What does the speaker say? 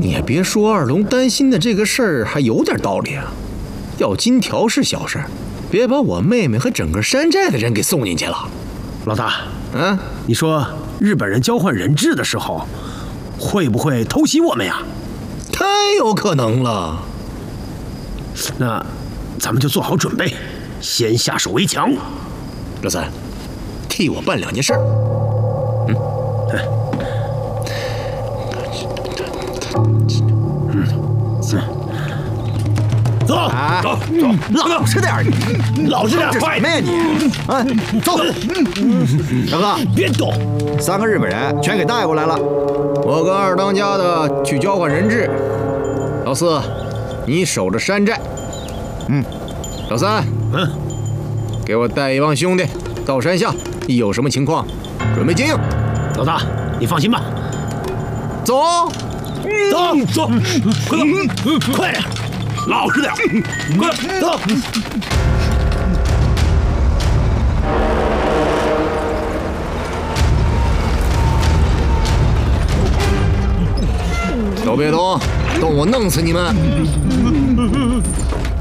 你也别说，二龙担心的这个事儿还有点道理啊。要金条是小事，别把我妹妹和整个山寨的人给送进去了。 老大， 你说日本人交换人质的时候，会不会偷袭我们呀？ 太有可能了。 那咱们就做好准备，先下手为强。 老三，替我办2件事。 走， 老实点， 老实点， 快咩你？走。大哥， 别动 ！3个日本人全给带过来了。 我跟二当家的去交换人质。老四，你守着山寨。老三，给我带一帮兄弟到山下，一有什么情况，准备接应。 老大，你放心吧。 走， 快点！老实点，快走！ 都别动，动我弄死你们！